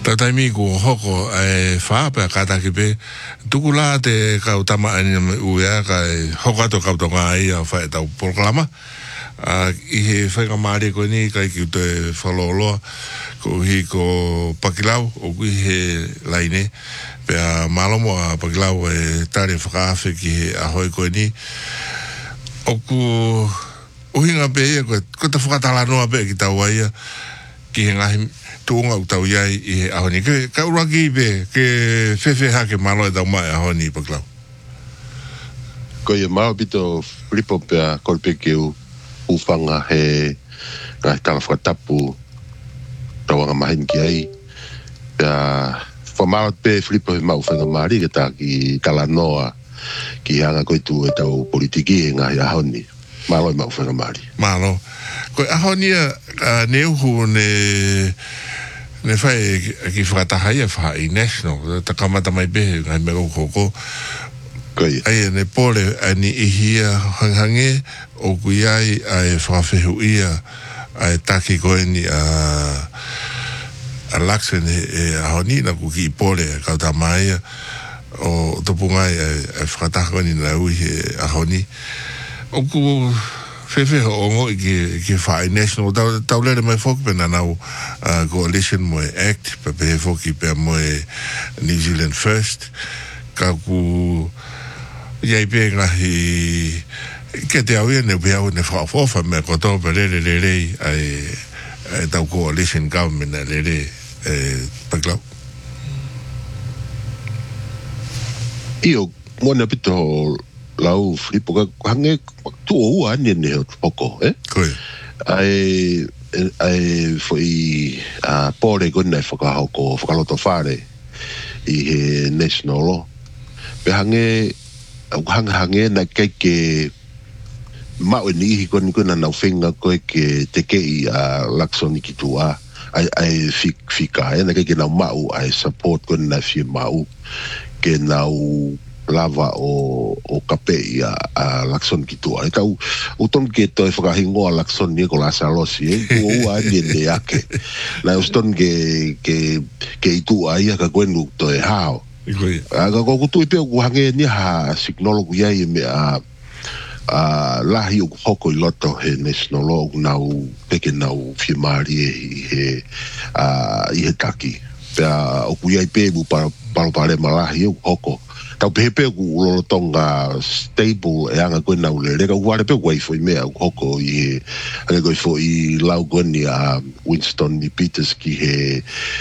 taimi ko hoko e fa pe kata ki pe tukula te ka utama ani uya ka hoka to ka to ngai fa ta programa I he whainga maare ko ni kai ki te whaloloa ko hi ko pakilau o kui he laine pea malomo a pakilau e tare whakawhi ki he ahoi ko ni o ku uhinga pe ia ko te whakatala noa pe ki tau aia ki he ngahi tuunga u tau iai I he ahoni ka uraki pe ke whewhe hake malo e tau mai ahoni pakilau ko ia mao pito flipo pea kolpe ki ufanga he ngahi tala whakatapu tawanga mahin ki ai pea whamau pe flipo he mau whanga maari ke tā ki tala noa ki hanga koe tu e tau politiki e ngahi ahoni malo e mau whanga maari malo koe ahoni ne uhu ne whai ki whakatahai e whai national ta kamata mai behe ngai mego koko ai ne pole ani ihia hanghange o kuiai ai whawhehu ia ai taki koe ni a laksen e ahoni na kuki pole kauta mai o topungai ai whakatako ni na ui he ahoni o ku whewheho ongo ki whai national tau lere mai whoki pena nau coalition mo e act pe pe whoki pe mo e New Zealand First ka ku iai pe ngahi ke te au ia ne peau ne whaafofa me koto pe lere ai tau coalition government na lere paklau Io mona pito lau flipo ka hange tu o ane ne poko Koe ai foi a pore kona whakahoko whakaloto whare I he national law pe hange na ke mau ni hi kon na whenga koe ke te kei a laksoni ki tua ai fika na ke na mau ai support kon na fi mau ke na lava o kape a lakson ki tua e tau uton ke to whakahingo a lakson ni ko la salosi o ani ne ake na uston ke itu ai ka kwenu to e hao aga ko tu pe ku hange ni ha signal ku ia me lahi o hoko I loto he national law nau peke nau firmari I he taki pea o ku ia pe bu pare malahi o hoko tau pepe ku lolotonga stable e anga koe nau le reka uare pe wai foi mea o hoko I anga koe foi lau goni a Winston Peters ki he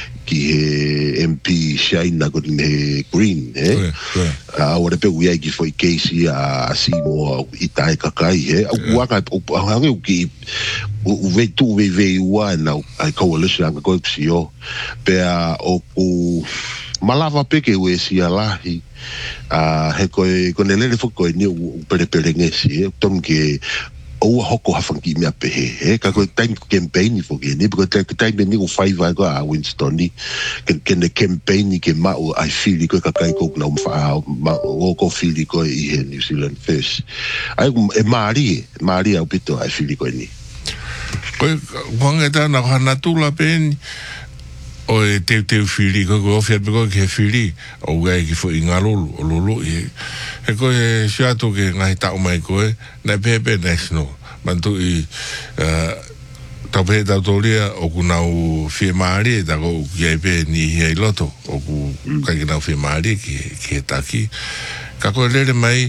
MP Shaina ko ni Green ora pe uia ki foi Casey a Simo I tai kakai au anga hange ki u ve tu ve ua na ai coalition anga ko sio pe o ku malava pe ke we si alahi he ko nele fo ko ni pere ngesi tom ke o hoko hafangi me pe he ka ko time campaign fo ke ni because time ni ko 5 go a Winston ni ken the campaign ni ke ma o I feel ko ka kai ko na ma o ko feel ko I New Zealand First ai mari au pito I feel ko ni ko wanga ta na hana tula pen o te fili ko ofia ko ke fili o ga ki fo ingalolo lolo e ko e shato ke ngai ta o mai ko na pepe national mantu I tape da tolia o kunau firmari da ko ye pe ni he loto o ku ka ki na firmari ki taki ka ko lele mai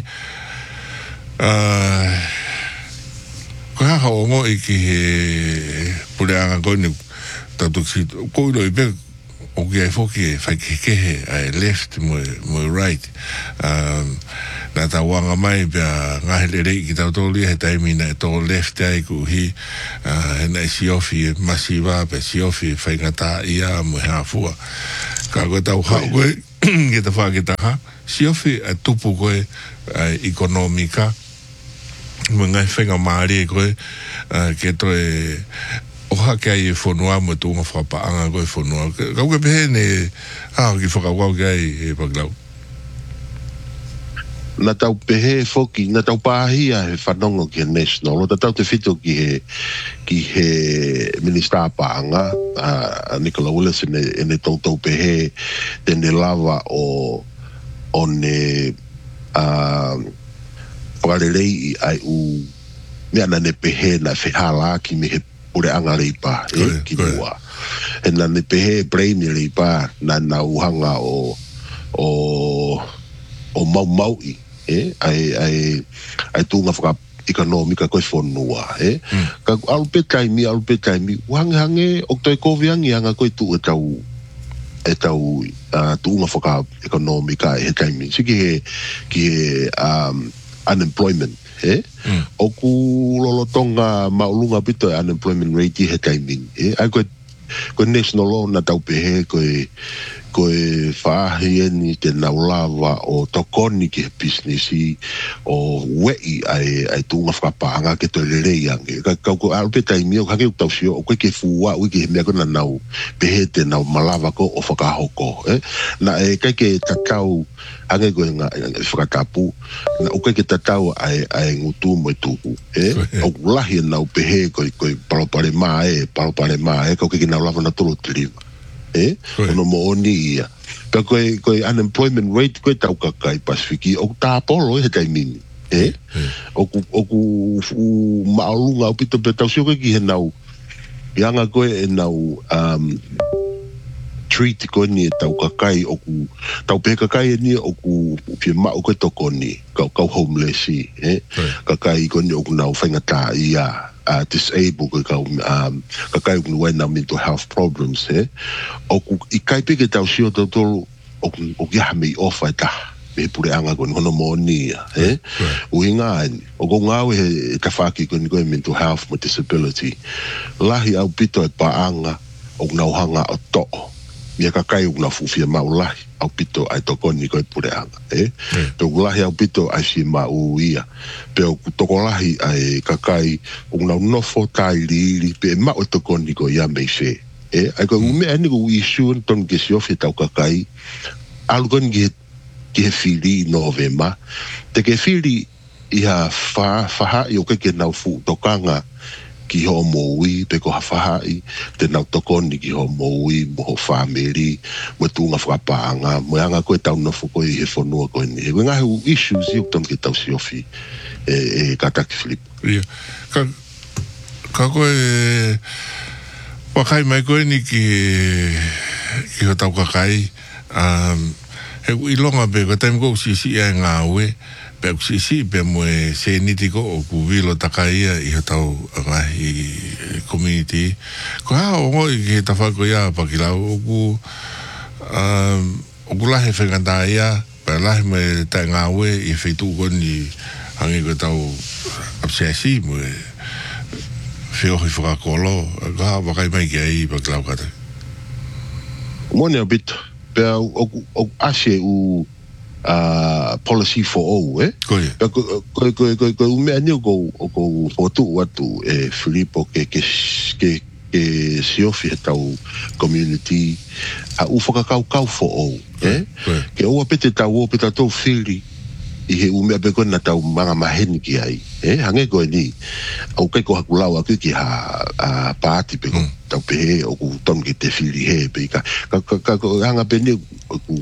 ko ha o mo I ki pule anga ko ni tatuksi ko lo ibe o ke foki fa ke ai left mo right na ta wanga mai ba ngahele ki ta toli he tai mina to left ai ku hi na siofi masiva pe siofi fa ngata ia mo ha fu ka go ta ha go ke ta fa ke ta ha siofi a tupu ko economica mo ngai fenga mari ko ke to o hake ai fonua mo tu nga fa anga ko fonua ka ke pe ne ki foka wa ga e paklau na tau pehe foki na tau pahia he whanongo ki he national o tau te whito ki he minister paanga Nicola Willis ene tau pehe tene lava o ne whakarelei ai u mea na ne pehe na whihala ki me he pure anga reipa ki mua e na ne pehe bremi reipa na uhanga o mau ai tunga whaka economica koe whanua ka alpe taimi hange o toi koviangi anga koe tu e tau tunga whaka economica he taimi siki he unemployment oku lolotonga maulunga pito unemployment rate he taimi ai koe national law na tau pehe koe whaahi ni te naulava o tokoni ki he business o wei ai tunga whakapaanga ke toi lerei ange. Kau ko alpe taimi o hake utau sio o koe ke fuwa ui ki he mea kona nau pehe te nau malava ko o whakahoko. Na kai ke tatau ange koe whakatapu na o koe ke tatau ai ngutu mo e tuku. O lahi nau pehe koe palopare maa kau ke naulava na tolo tiriva. Ono mo oni ia pa koe unemployment rate koe tau kakai Pasifiki o tāpolo he taimini oku maolunga o pito pe tau sio koe ki he nau ianga koe e nau treat koe ni e tau kakai oku tau pe kakai e ni oku pia mao koe toko ni kau homelessi kakai koe ni oku nau whaingata ia disabled kakai uku na mental health problems oku i kai peke tau sio tau oku yaha mei ofa ta me pure anga koe hono mo ni uinga oku ngau he tawhaki koe mental health mo disability lahi au pito e paanga oku nau hanga o to'o mia kakai uku na fufia mau lahi au pito ai tokoni koe pure anga toku lahi au pito ai si mau ia pe oku toko lahi ai kakai uku nau nofo tai li pe mau tokoni koe ia mei se ai koe ume ane ko issue ton ke si ofi tau kakai alu koni ki he whiri no vema te ke whiri iha whaha i o ke nau fu tokanga ki ho moui pe ko hawhai te nau tokoni ki ho moui mo ho whameri mo tunga whakapaanga mo anga koe tau nofo koe he whanua koe ni koe ngahe u issues i uktam ke tau si ofi kataki Philip ka koe wakai mai koe ni ki ho tau kakai he ilonga pe ko taim ko si e ngā ue pe si pe mo se niti ko o ku vilo takaia I ho tau ngahi community ko ha o ngoi ki ta fa ko ia pa ki la o ku lahe whenganda ia pa lahe me ta ngā ue I whaitu ko ni hangi ko tau absesi mo whiohi whakakolo ko ha wakai mai ki ai pa ki lau kata Mone a bit pe o ashe u policy for all ko ume ani ko fotu watu Filipo ke siofi tau community a u whakakau for all ke o pete tau o pete tau whiri I he ume a peko na tau manga maheni ki ai hange koe ni au kai ko hakulau aku ki ha paati peko tau pehe o ku ton ki te whiri he pe ka hanga pene o ku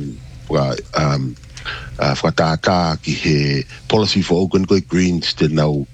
whakatata ki he policy for Oakland koe Greens te nau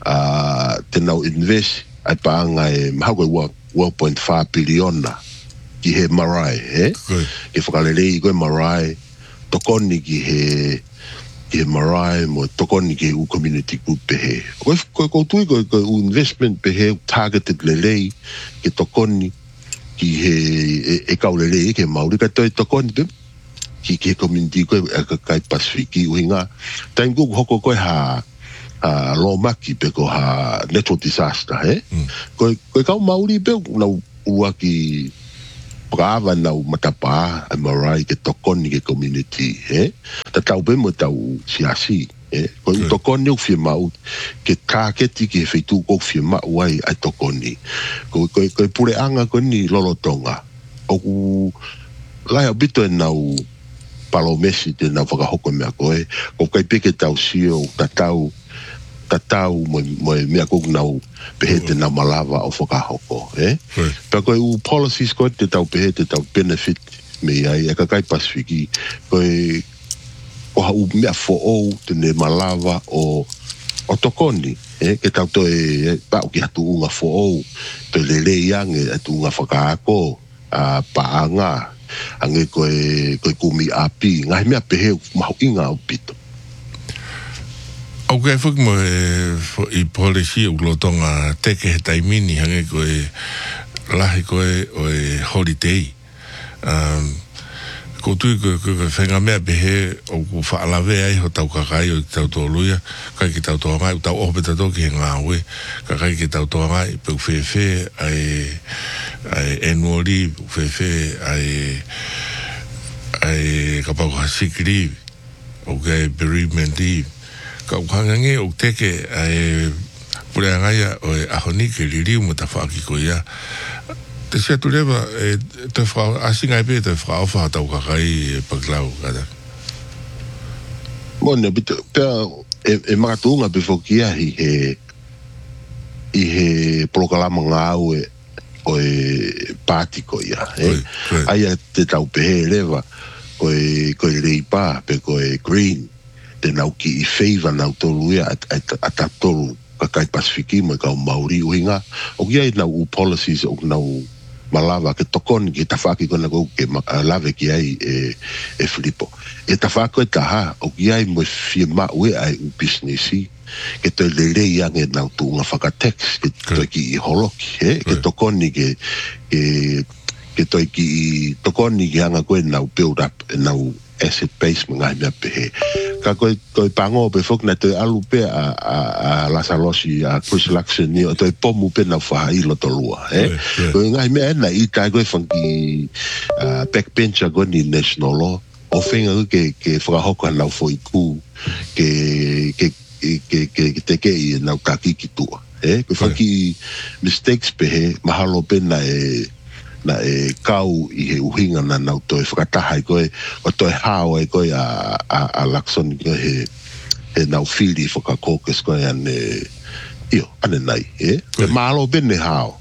invest ai paanga mahau koe 1.5 biliona ki he marae ke whakalelei koe marae tokoni ki he marae mo tokoni ki u community group pehe koe tui koe u investment pehe targeted lelei ke tokoni ki he kau lelei ke mauri ka toi tokoni pe ki community koe kai Pasifiki uhinga taim ko hoko koe ha lomaki pe ko ha natural disaster koe kau mauri pe na ua ki prava na matapa a marai ke tokoni ke community ta tau pe mo tau siasi koe tokoni o fie mau ke kaketi ke feitu ko fie mau ai tokoni koe pure anga koe ni lolotonga o lai abito e nau palo mesi te na whakahoko mea koe. Ko kai peke tau sio tatau mo mea koe nau pehe te na malawa o whakahoko. Pea koe u policies koe te tau pehe te tau benefit me ai e ka kai Pasifiki. Koe o hau mea fo'ou te ne malawa o tokoni. Ke tau to pao ki hatu unga fo'ou to lele iange atu unga whakaako paanga ange koe kumi api ngai mea pehe mahu inga o pito. Au kai whuk mo i policy o lotonga teke he taimini hange koe lahi koe o holiday. Ko tui koe whenga mea pehe o ku whaalawe ai ho tau kakai o tau tō luia kai ki tau tō ngai tau ope tato ki he ngā ue kakai ki tau tō ngai peu whewhe ai annual leave whewhe ai kapau ha sick leave o kai bereavement leave ka ukangange o teke ai pulea ngai o ahoni ke liriu mo ta whaaki ko ia te sia tu lewa te whao asinga e pe te whao wha tau kakai paklau kada Mone pea e makatunga pe whokia i he prokalama ngā au o pāti ko ia aia te tau pehe lewa koe reipa pe koe green te nau ki i feiva nau tolu ia a tatolu kakai Pasifiki mo kau Maori uhinga o kia i nau policies o nau malawa ke tokoni ki tawhaki kona kou ke lave ki ai e Filipo. E tawhako e taha o ki ai mo fie maue ai u businessi ke toi lere iange nau tu unga whakatex ke toi ki i holoki ke tokoni ke toi ki i tokoni ki hanga koe nau build up nau asset base mga mea pehe. Ka koe pango pe fok na toi alu pe a Lasalosi a Chris Luxon ni o toi pomu pe na whaha ilo tolua. Koe ngai mea ena i tai koe whanki backbencher koe ni national law o whenga ke whakahoko nau fo i kū ke teke i nau taki ki tua. Koe whanki mistakes pehe mahalo pe na kau i he uhinga na nau toi whakataha i koe o toi hao e koe a Luxon i koe he nau whiri whakakokas koe ane nai mahalo bene hao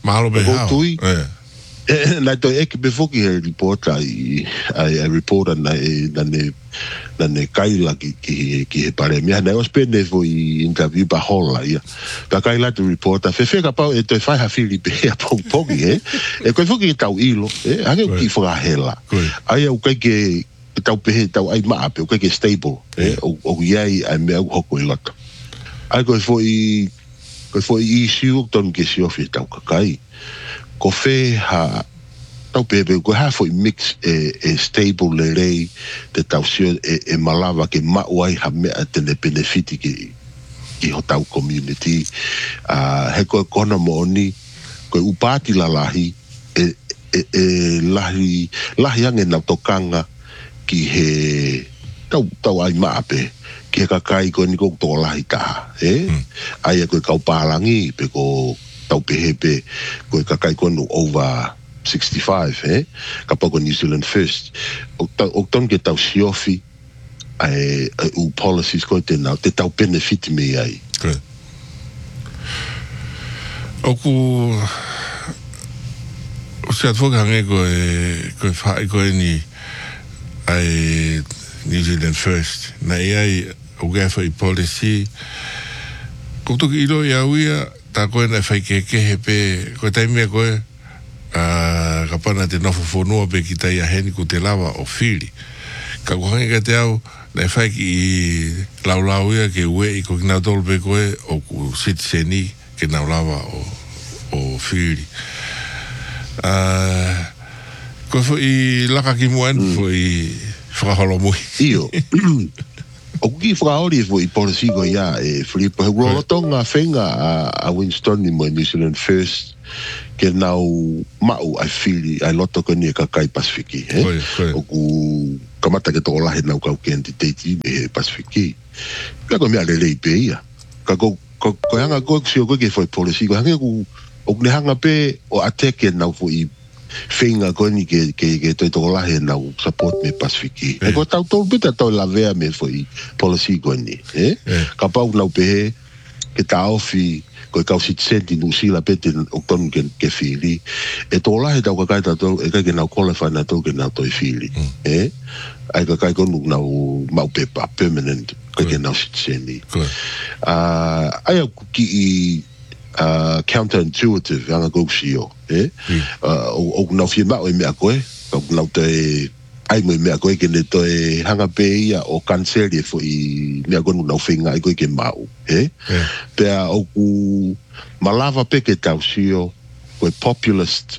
nai toi eke pe whoki he reporter ai reporter na ne kaila ki he pare mea nai os pene fo i interview pa hola ia ka kaila tu reporter whewheka pau e toi whaiha whiri pe a pongpongi e koe whoki tau ilo hange u ki whakahela ai au kai ke tau pehe tau ai maape o kai ke stable o iai ai mea u hoko i lata ai koe fo i siu ton ke siofi tau kakai ko fe ha tau pepe ko ha foi mix stable le rei te tau sio e malawa ke mauai ha mea tene benefiti ki ho tau community he koe kona mooni koe upati la lahi lahi ange nau tokanga ki he tau ai maape ki he kakai koe ni kou tō lahi taha ai koe kau pālangi pe ko tau pehepe koe kakai konu over 65 ka pako New Zealand First o ton ke tau siofi u policies koe te tau benefit me ai oku o se atfoka hange koe whae koe ni ai New Zealand First na ai o gafa i policy koutoki ilo i auia ta koe na whai kehe pe koe taimea koe ka pana te nofo whanua pe ki tai aheni ko te lawa o whiri ka kuhangi ka te au na whai ki i laulau ia ke ue i ko ki nau tolu pe koe o ku citizeni ke nau lawa o whiri koe fo i laka ki muan fo i whakaholo mui iyo o ki whakaori fo i policy ko ia Filipo he rotonga whenga a Winston ni mo New Zealand First ke nau mau ai whiri ai loto ko ni kakai Pasifiki o ku kamata ke tō lahe nau kau ke entiteiti me he Pasifiki ka ko mea lelei pe ia ka ko hanga ko sio ko ke foi policy ko hanga ku o ne hanga pe o ateke nau fo i whinga koe ni ke toi toko lahe na support me Pasifiki. E ko tau tau pita tau la vea me foi policy koe ni. Ka pau nau pehe ke ta ofi koe kau sit senti nu sila pete o tonu ke whiri. E toko lahe tau kakai tau e kai ke nau qualify na tau ke nau toi whiri. Ai kakai konu nau mau pepa permanent koe ke nau sit senti. Ai au ki i counterintuitive anga go sio o na fi ma o me koe o na te ai me koe ke ne to e hanga pe ia o cancel e fo i me go no finga i koe ke mau pe o ku malava pe ke tau sio koe populist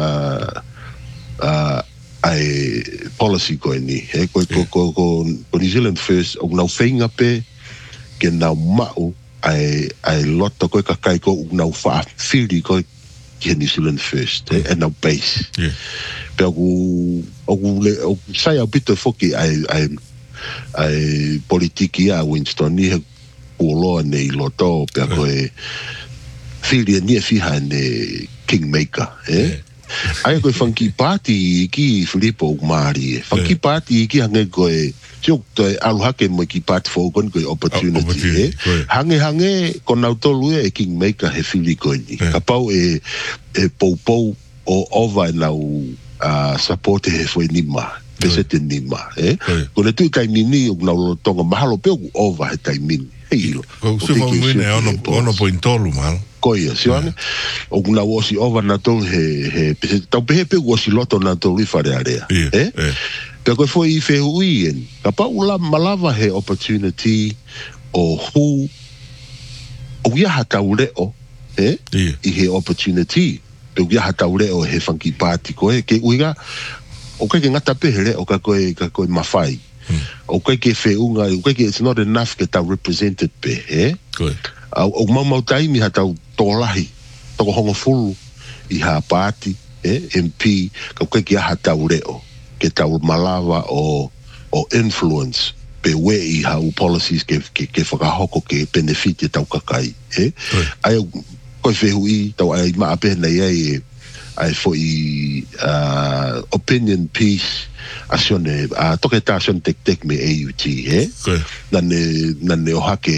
ai policy koe ni koe ko New Zealand first o na finga pe ke na mau ai loto koe kakai ko nau wha whiri koe ki New Zealand first e nau base pe oku sai au pito foki ai politiki a Winston ni he kuoloa nei loto pe koe whiri ni e whiha ne Kingmaker ai koe funky party ki Filippo Mari funky party ki hange koe Siok toi aluhake mo ki part for kon ko opportunity hange kon nau tolu e Kingmaker he fili ko ni kapau e pou o over nau support he foi nima pesete nima ko le tu kai mini o nau tonga mahalo pe over he tai mini ko se mo mine ono pointolu mal koia sione o nau osi over na tol he pesete tau pe osi loto na tol i fare area pe koe foi I whewuien. Ka paula malava he opportunity o hu o iaha tau reo I he opportunity pe iaha tau reo he funky party koe ke uiga o kai ke ngata pe here o ka koe mawhai o kai ke wheunga o kai ke it's not enough ke tau represented pe o mau taimi ha tau tolahi toko hongo fulu I ha party MP ka koe ke iaha tau reo ke tau malava o influence pe wei hau policies ke whakahoko ke benefit tau kakai ai koe whehui tau ai maa pe nei ai foi opinion piece asione toke ta asione tek me AUT nane o hake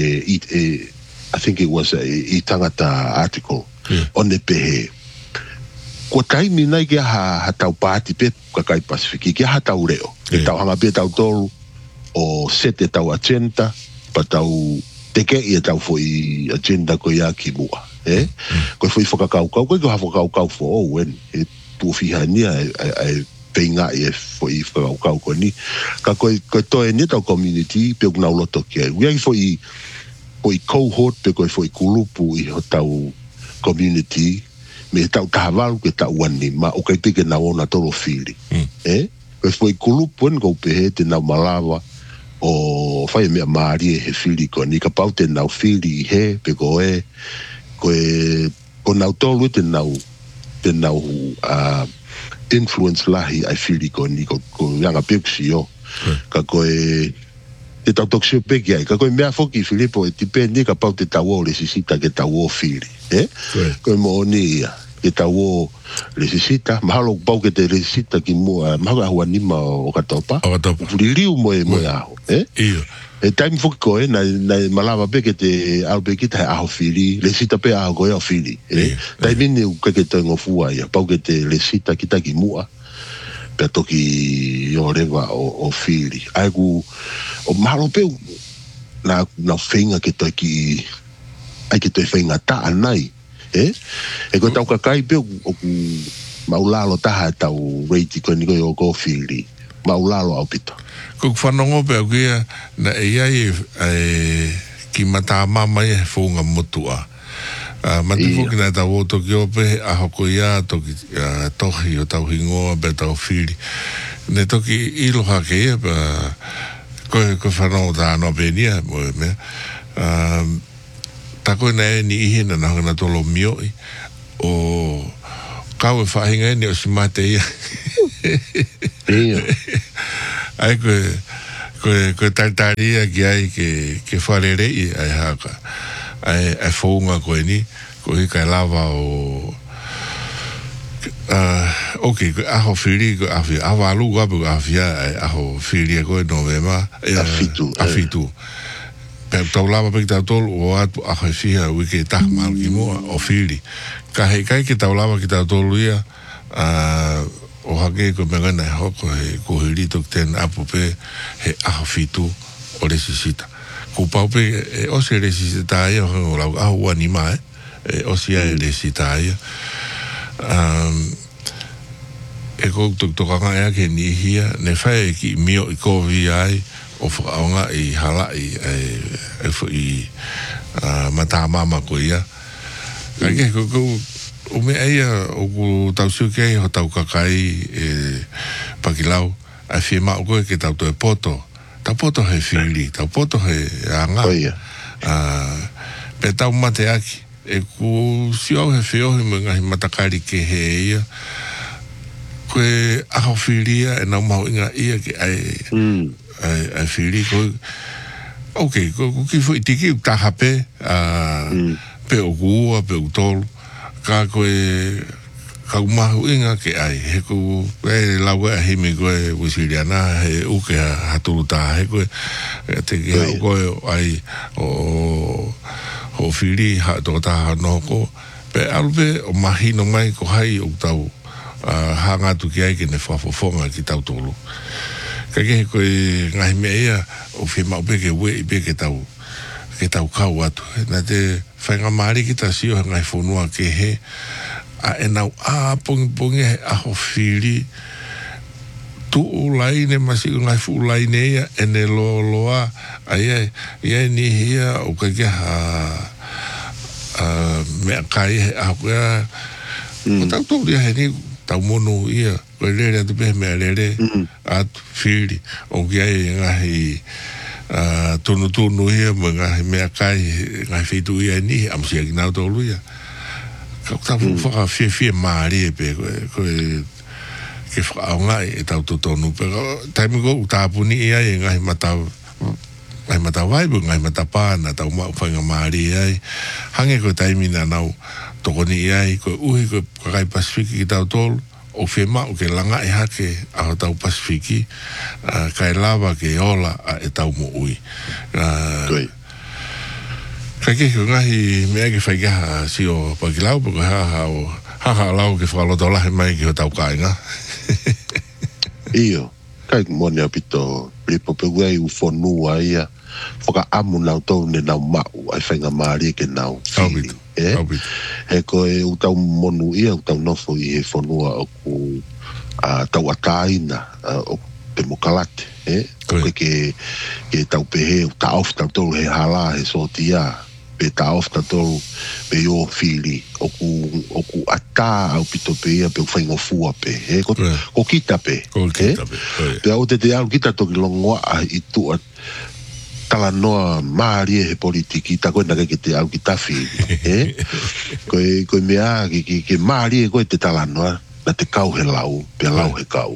I think it was I tangata article on the pehe ko taimi nai ke ha tau pāti pe kakai Pasifiki ke ha tau reo ke tau hanga pe tau tolu o sete tau agenda pa tau teke I tau foi agenda ko ia ki mua ko foi whakakau ko ha whakakau fo o wen tu fihania ai penga I foi whakakau ko ni ka ko toe ni tau community pe una loto ke ia foi cohort pe ko foi kulupu I ho tau community me tau tahavalu ke tau wani ma o kai peke na ona tolo fili ko foi kulupuen ko pe te na malava o fai me mari he fili ko ni ka pau te na fili he pe ko ko na tolo te na influence lahi ai fili ko ni ko yanga pexio ka ko te tau toksio peke ai ka ko mea foki Filippo e tipendi ka pau te tau le sisita ke tau fili ko mo ni ke tau le sisita mahalo pau ke te le sisita ki mua maha hua nima o katopa fuririu mo aho e time foki ko na malava pe ke te alpe kita aho fili le sisita pe aho koe aho fili time ni ke te ngofua ia pau ke te le sisita kita ki mua pe toki o rewa o fili ai ku o mahalo pe na whenga ke toi ki ai ke toi whenga taa nai e ko tau kakai pe o maulalo taha tau reiti ko ni ko o ko fili maulalo au pito ko whanongo pe au kia na ai ki mata mama e whunga motua mati fuki na tau o toki ope a hoko ia toki tohi o tau hingoa pe tau fili ne toki iloha ke ia ko whanongo ta anō penia mo e mea tako na ni ihina na hana tolo mioi o kau e whahinga ni o si mate ia ai ko tartaria ki ai ke wharerei ai haka ai whaunga koe ni ko i kai lava o okay, ko aho fili ko afi avalu ko abu afia aho fili ko novema afitu pe taulava pe tautol o atu aho fia wiki tahmal kimo o fili ka he kai ki taulava ki tautol ia o hake ko megana hoko he ko hilito ten apu pe he aho fitu o resisita ko pau pe o se resisita ia o la aho anima o se resisita ia e ko tokanga e ke ni hia ne fai ki mio i ko vi ai o whakaonga i hala e fu i mata mama ko ia ka ke ko o me aia o ko tau siu ke ho tau kakai pakilau a firma o ko ke tau to e poto he fili tau poto he anga pe tau mate aki e ku siu he feo he mga matakari ke he ia koe aho whiria e nau mau inga ia ke ai whiri koe ok, ko ki fo itiki u tahape pe o kua, pe o tolu ka koe ka umahu inga ke ai he ko e laua a himi koe wisiriana he uke haturu taha he koe te ki hau koe ai o whiri hato taha no ko pe alupe o mahino mai ko hai o tau hanga tu ki ai ke ne whafofonga ki tau tolu. Ka ke koe ngahi mea ia o whima upe ke ue ipe ke tau kau atu. Na te whainga maari ki ta sio ngahi whonua ke he a e nau pongi he aho whiri tu ulai ne masi ngahi fu ulai ne ia e ne loa a ia ni hia o ka ke mea kai he aho kea o tau tolu ia he ni tau mono ia koe lere atu pehe mea lere atu whiri o ki ai ngahi tunu ia mo ngahi mea kai ngahi whitu ia ni amsia ki nau tolu ia kau tau whaka whia maari e pe koe ke whakaonga e tau tonu pe taimi ko utapuni ia e ngahi matau ngahi matau waibu ngahi matapana tau whainga maari ai hange koe taimi na nau tokoni iai ko uhi ko kakai Pasifiki ki tau tolu o whima o ke langa e hake a tau Pasifiki kai lava ke ola e tau mo ui kai ke ngahi mea ke whaikaha si o pakilau pako haha lau ke whakaloto lahe mai ki o tau kainga iyo kai mone apito ripope wei u whonua ia whaka amu nau tau ne nau mau ai whainga maari ke nau whiri he koe u tau monu ia u tau nofo i he whonua o ku tau ataina o pe mokalate koe ke tau pehe u taof tau tolu he hala he sotia pe taof tau tolu pe yo whiri o ku ata au pito pe ia pe u whaingo fua pe ko kita pe pe au te alu kita toki longoa i tua tala noa maari he politiki ta koe nake ke te au ki tafi koe mea ke maari koe te tala noa na te kau he lau pe lau he kau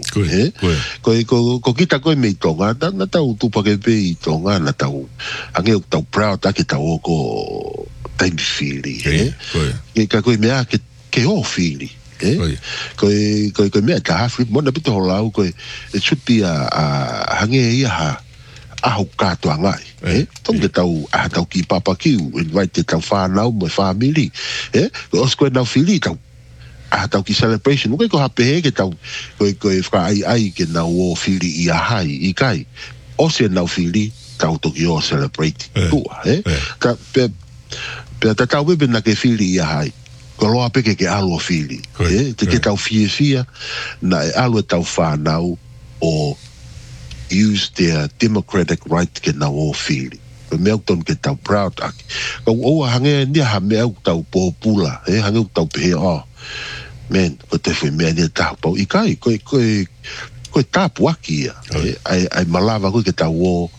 ko kita koe me i tonga na tau tupake pe i tonga na tau ange u tau proud ake tau oko taimi whiri ka koe mea ke o whiri koe mea ka hafri mona pito ho lau koe it should be a hange ia ha aho katoa ngai tong te tau ki papa kiu invite te tau whanau mo family ko osko nau whiri tau tau ki celebration koe ko hape he ke tau koe whaka ai ke nau o whiri i ahai i kai o se nau whiri tau toki o celebrate tua ka pe ta tau bebe na ke whiri i ahai ko loa peke ke alu o whiri te ke tau fia na e alu e tau whanau o use their democratic right ke na o whiri. Ko mea ton ke tau proud aki. Ko oa hange nia ha mea tau popula. Hange tau pehe man, ko te whi mea nia tahu pau. I kai, koe tapu aki ia. Ai malava koe ke tau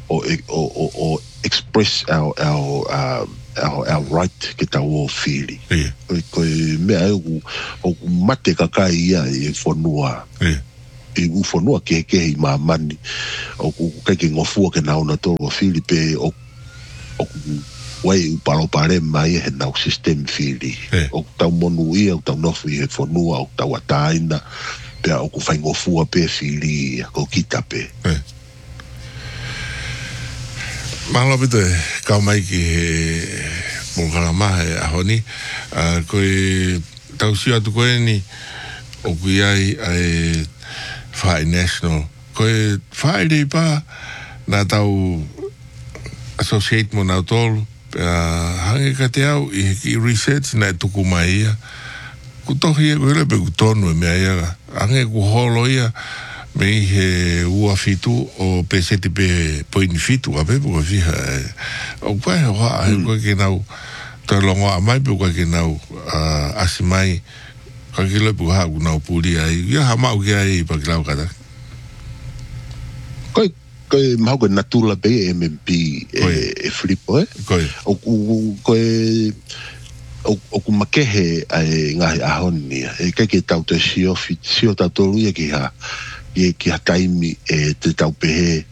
o express our right ke tau o whiri. Koe mea o mate kakai ia e whanua. I ufonua ke i mamani o ku ke ngofua ke nauna tolo Filipe o wai upalo pare mai he nau system fili o tau monu ia o tau nofi he fonua o tau ataina pe o ku faingo fua pe fili ko kita pe malo pito ka mai ki mo kala mai a honi ko tau si atu ko ni o ku ai Whai National ko whai rei pa na tau associate mo na tolu hange ka te au i research na tuku mai ia ku tohi e koe lepe ku tonu e mea ia hange ku holo ia me he ua fitu o peseti pe poini fitu a pepo ko fiha o koe he hoa he koe ke nau te longo a mai pe koe ke nau asi mai ka ke lepe ku haa ku nau puli ai ia hamau ki ai pa ki lau kata koe mau koe natula pe MMP e flipo koe o ku makehe ai ngahi ahoni kai ke tau te sio tau tolu ia ki ha taimi te tau pehe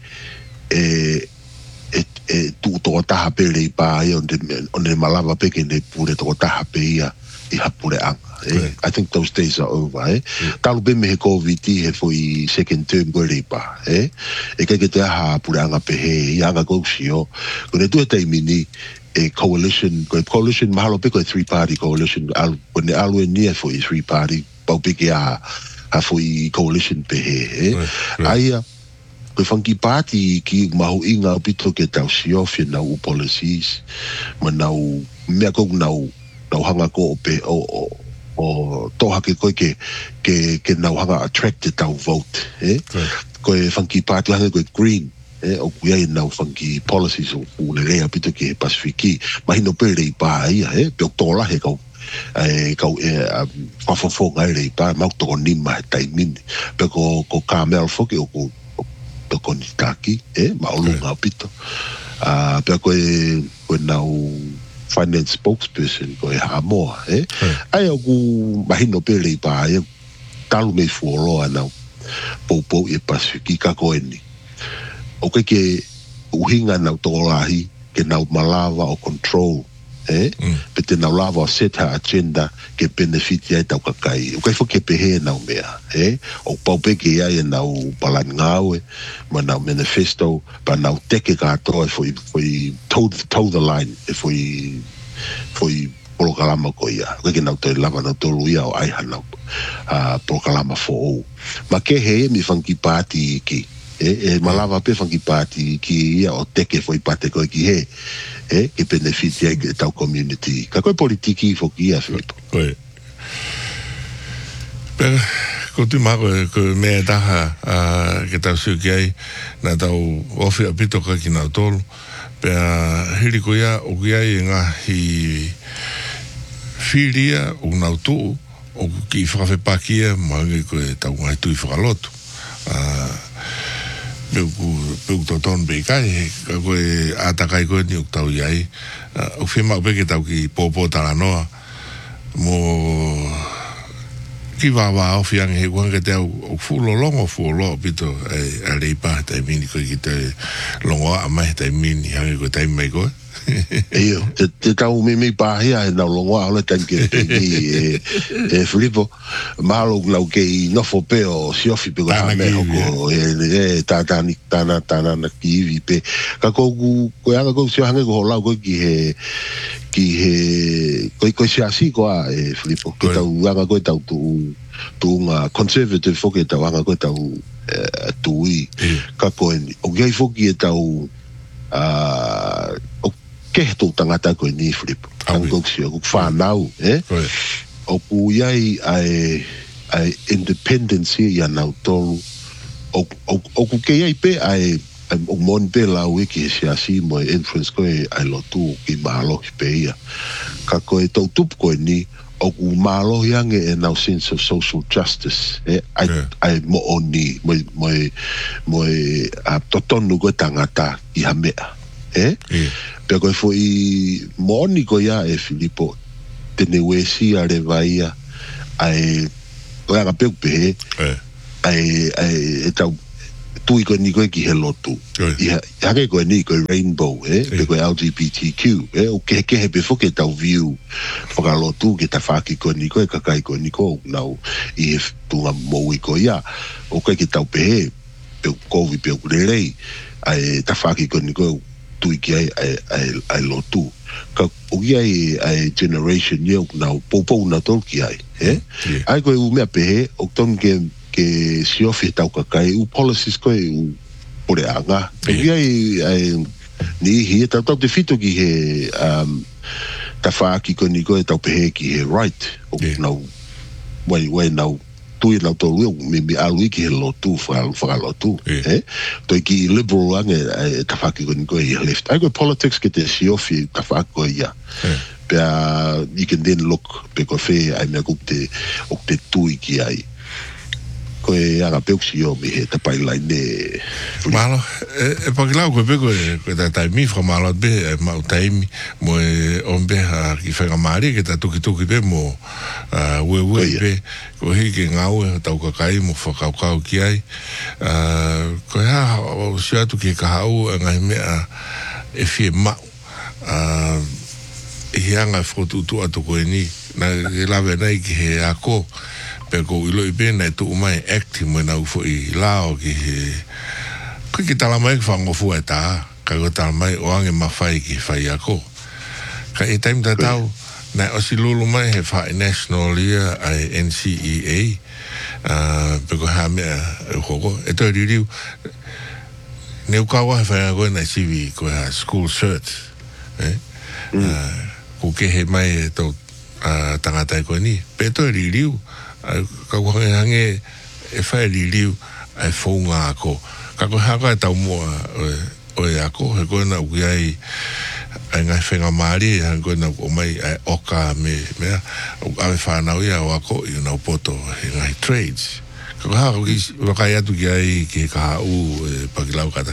tu toa taha pe rei pā ia onde malava pe ke ne pure toa taha pe ia i hapure anga I think those days are over talu pe me he COVID he foi second term koe rei pā e kai ke te aha pure anga pe he i anga kousio kone tu e taimi ni coalition mahalo pe koe 3-party coalition kone alu e nia foi 3-party pau pe ke aha ha foi coalition pe he aia koe whanki party ki mahu inga o pito ke tau siofia nau policies ma nau mea kou nau hanga ko o pe o toha ke koe ke nau hanga attracted tau vote koe whanki party hanga koe green o kuiai nau whanki policies o ule rea pito ke Pasifiki mahino pe rei pā ia pe o tola he kau whawhawho ngai rei pā mau toko nima he taimini pe ko Carmel foki o toko ni taki ma o lunga o pito pe koe nau finance spokesperson koe Hamoa ai o ku mahino pe rei pā ia talu mei fuoroa nau pou e Pasifiki ka koe ni o ke uhinga nau tōlahi ke nau malava o control pe te nau lava o set ha agenda ke benefiti ai tau kakai o kai fo ke pehe nau mea o pau pe ke ai nau palan ngawe ma nau manifesto pa nau teke katoa foi toe the line foi polokalama ko ia o ke nau te lava nau tolu ia o ai hanau polokalama fo ma ke he mi funky party ki malava pe whanki pāti ki ia o teke foi pate koe ki he ke benefiti ai tau community ka koe politiki foki ia Filipo pero ko tu mako ko mea taha ke tau siuki ai na tau ofi apito ka ki nau tolu pea hiri ko ia o ki ai ngā hi whiria o nau tuu o ki whakawhepakia maange koe tau ngai tui whakalotu Peu tau ton be kai ka koe atakai koe ni ok tau iai o whima upe ke tau ki pōpō taranoa mo ki wawa o whiang he kuanga te au o fulo pito a reipa tai mini koe ki te longo a mai tai mini hangi koe tai mai koe Io, te tau mimi pāhia e nau longoa ole tanke e Filipo malo nau kei nofo peo siofi pe koe hame hoko tāna na ki iwi pe ka kouku koe anga kou sio hange ko holau koe ki he koe siasi koa e Filipo ke tau anga koe tau tu nga conservative foke tau anga koe tau tui ka koe ni o gai foki e tau o kehetou tangata koe ni Filipo tangoksio kuk whanau o ku iai ai independence ia nau tolu o ku ke iai pe ai o mon pe lau e ki he siasi mo e influence koe ai lotu ki mahalohi pe ia ka koe tau tupu koe ni o ku mahalohi ange e nau sense of social justice ai mo oni mo a totonu koe tangata i hamea pe koe foi moni ko ia e Filipo tene wesi a revaia ai koe anga peu pe ai e tau tui ko ni ko ki he lotu ia hake ko ni ko rainbow pe ko LGBTQ o ke he pe foke tau view foka lotu ke ta faki ko ni ko ka kai ko ni ko nau I tu mo ko ia o ke tau pe pe ko vi pe rei ai ta faki ko ni ko tui ki ai lotu ka o ia ai generation ye nau popo na tol ki ai ai ko u me pe o ton ke si ofi tau kakai u policies ko u pore anga ia ni hi tau te fito ki he ta faaki ko ni ko tau pe ki he right o nau wai nau tui lau tau me alui ki he lotu fa lotu to ki liberal anga ta faaki ko ni ko he left ai ko politics ke te si ofi ta faaki ko ia pe you can then look pe ko fe ai me ko te o te tui ki ai ko anga peusi o me he tapai lai ne malo pakilau ko pe ko ta taimi from malo be mau taimi mo on be ha ki fa mari ke ta tuki be mo we be ko hi ke ngau tau ka kai mo fa ka ki ai ko ha o sia tu ki ka au ngai me e fi ma hianga fotu tu atu ko ni na la venai ki he ako pe ko ilo I bena tu mai active mo na ufo I lao ki ko ki tala mai fa ngofu eta ka ko tala mai o ange mafai ki fai ako ka e time da tau na o si lulu mai he fa national ia ai NCEA pe ko ha me ko e to riu ne ka wa fa ko na CV ko school cert ko ke he mai to tangata ko ni pe to riu ka ko hange e fai liu ai fonga ko ka ko ha ka tau mo o ako he ko na uai ai ngai fenga mari han ko na o mai oka me ai fa na ia o ako you know poto ngai trades ka ha ko ka ia tu ai ki ka u pakilau kata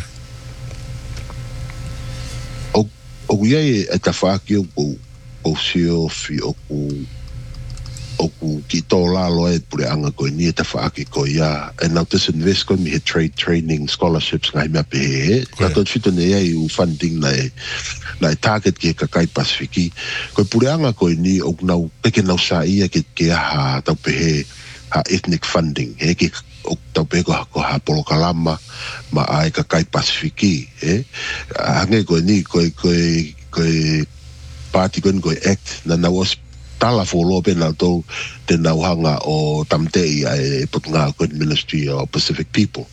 o ia e ta fa ki o sio fi o ki tō lalo e pure anga koe ni e ta whaake koe ia e nau tes invest koe mi he trade training scholarships ngai mea pehe na tō whito ne ei u funding na e target ki he kakai Pasifiki koe pure anga koe ni o nau peke nau sa ia ke aha tau pehe ha ethnic funding he ke o tau pehe ko ha Polokalama ma ai kakai Pasifiki hange koe ni koe party koe act na nau os tala fo lo pe na to te na hanga o tamtei ai Putunga Ministry of Pacific People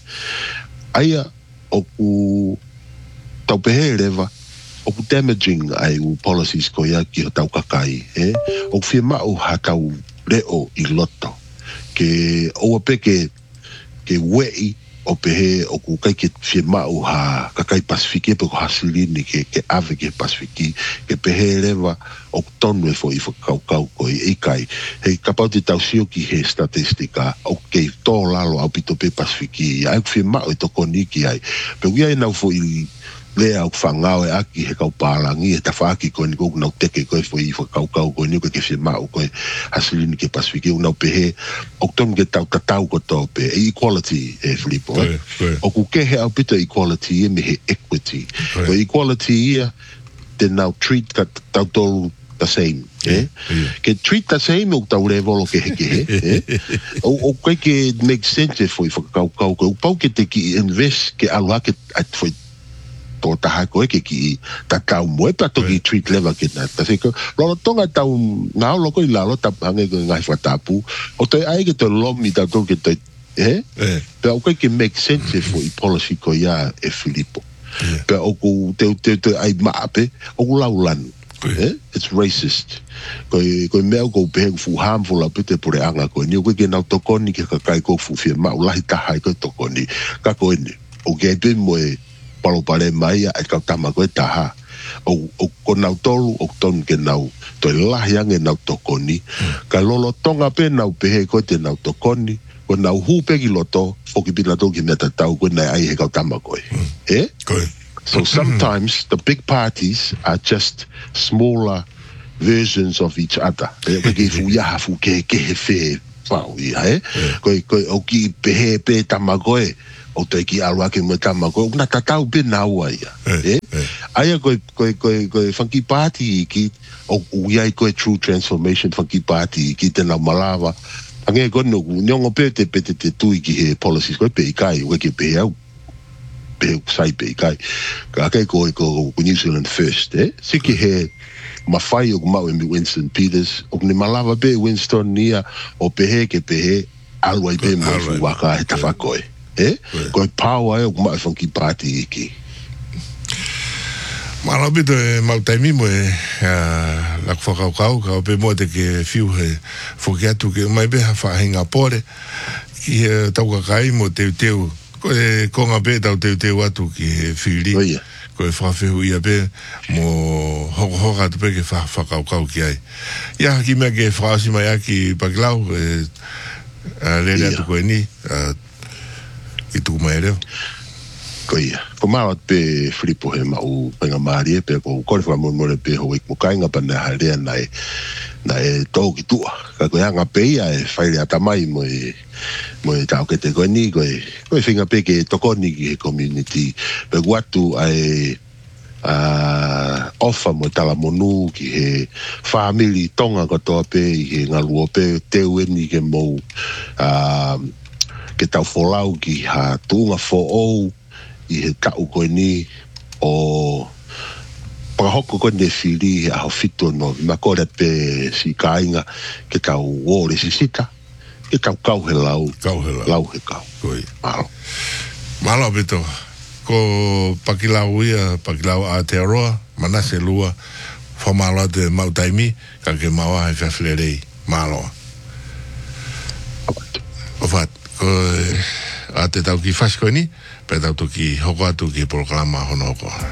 aia o ku tau pehe reva o ku damaging ai u policies ko ia ki tau kakai o fi ma o hakau reo I loto ke o peke ke wei o pehe o ku kai ke fi ma o ha kakai Pasifiki pe ko hasilini ke ave ke Pasifiki ke pehe reva o tonu e foi kau ko I kai he kapau te tau sio ki he statistika o ke tō lalo au pito pe Pasifiki ai ku fi ma o to koniki ai pe ia nau foi le au fangao e aki he kau palangi e ta whaaki ko ni ko nau teke ko foi kau ko ni ko ke fi ma o ko hasilini ke Pasifiki nau pehe o tonu ke tau tatau ko to pe equality e flipo o ku ke he au pito equality e me he equity ko equality ia te nau treat ka tau tolu the same ke treat the same o tau revolo ke he o ke make sense foi kau ko pau ke te ki invest ke alua ke at foi to taha ko ke ki ta kau mo pa to ki treat level ke na ta se ko lo tonga tau na lo ko la lo ta hange ko ngai fa tapu o te ai ke to lo mi ta to ke te pe o ke make sense foi policy ko ya e Filipo pe o ku te ai mape o laulan it's racist ko me ko pe fu harmful a pete por anga ko ni ko ke na to ko ni ke kai ko fu fi ma ulahi ta hai ko to ko ni ka ko ni o ke te mo palo pale mai a ka tama ko taha o ko na tolu o ton ke na to la yang e na to ko ni ka lolo tonga pe na pe ko te na to ko ni ko na hu pe ki loto o ki bila to ki meta tau ko na ai he ka tama ko so sometimes the big parties are just smaller versions of each other ke fu ya fu ke fe pau ia ko o ki pe tama ko o te ki alwa ke mo tama ko na tatau be na wa ia ai ko funky party ki o ia ko true transformation funky party ki te na malava ange ko no nyongo pe te tu ki he policies ko pe kai o ke pe au pe sai pe kai ka ko New Zealand first siki he mafai o mau mi Winston Peters o ni malava be Winston nia o pe he ke pe he alwa be mo waka he tafakoi ko power o mau funky party ki Marabito mau taimi mo la whakakau ka pe mo te ke fiu he whokiatu ke mai be ha whahinga pore ki tau kakai mo teu ko e konga pe tau teu atu ki he whiri ko e whawhihu ia pe mo hoka tu pe ke whakakau ki ai ia ki mea ke whaasi mai aki pakilau lere atu koe ni ki tuku mai reo ko mawa pe flipo he mau penga marie pe ko fa mo pe ho ik mo kainga pa na harea na e to ki tua ka ko anga pe ia e fai ata mai mo ta ke te ko ni ko finga pe ke to ko ni ki community pe watu ai ofa mo tala monu ki he family tonga ko to pe he ngalu pe te weni ke mo ke tau folau ki ha tunga fo o I he tau koe ni o pakahoko koe ne whiri a ho fito no makore pe si kāinga ke tau wōre si sita ke tau kau he lau he kau malo beto ko pakilau ia pakilau Aotearoa manase lua whamalo te mautaimi ka ke maua he whiawhilerei malo o what ko a te tau ki whasko ni pe tau ki hoko atu ki programa hono hoko